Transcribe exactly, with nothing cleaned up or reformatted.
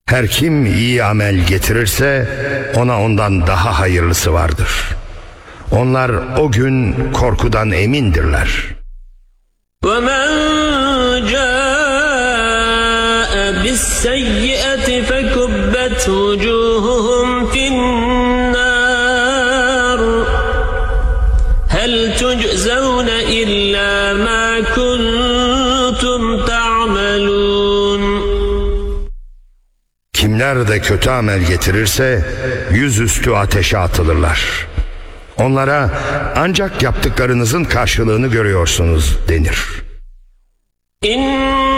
Her kim iyi amel getirirse ona ondan daha hayırlısı vardır. Onlar o gün korkudan emindirler. وَمَنْ جَاءَ بِالسَّيِّئَةِ فَكُبَّتْ وُجُوهُهُمْ فِي النَّارِ هَلْ تُجْزَوْنَ إِلَّا مَا كُنْتُمْ تَعْمَلُونَ. Kimler de kötü amel getirirse yüzüstü ateşe atılırlar. Onlara ancak yaptıklarınızın karşılığını görüyorsunuz denir. İn